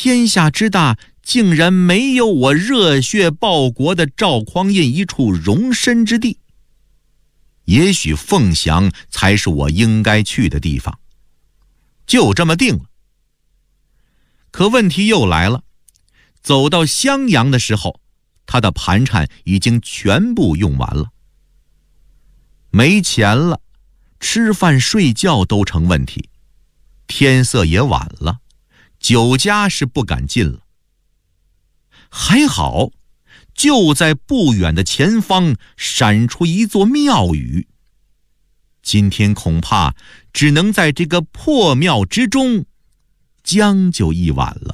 天下之大，竟然没有我热血报国的赵匡胤一处容身之地。也许凤翔才是我应该去的地方，就这么定了。可问题又来了，走到襄阳的时候，他的盘缠已经全部用完了，没钱了，吃饭睡觉都成问题，天色也晚了，酒家是不敢进了。还好，就在不远的前方闪出一座庙宇，今天恐怕只能在这个破庙之中将就一晚了。